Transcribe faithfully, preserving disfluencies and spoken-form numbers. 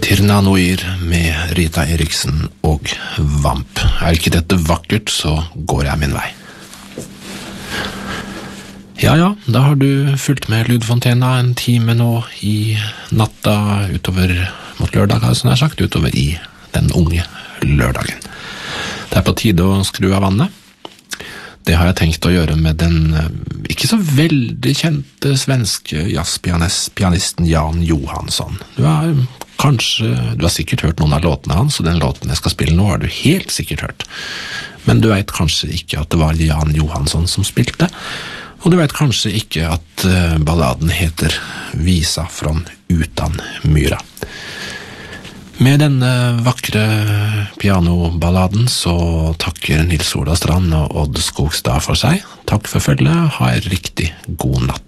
Tirnanoir med Rita Eriksen og Vamp. Er ikke dette vakkert, så går jeg min vei. Ja, ja, da har du fulgt med Lydfontena en time nå i natta utover mot lørdag, har jeg sagt, utover i den unge lørdagen. Det er på tide å skru av vannet. Det har jeg tenkt å gjøre med den ikke så veldig kjente svenske jazzpianisten Jan Johansson. Du har kanskje, du har sikkert hørt noen av låtene hans, og den låten jeg skal spille nå har du helt sikkert hørt. Men du vet kanskje ikke at det var Jan Johansson som spilte, og du vet kanskje ikke at balladen heter Visa från utan myra. Med denne vakre pianoballaden så takker Nils Ola Strand og Odd Skogstad for seg. Takk for følget, ha en riktig god natt.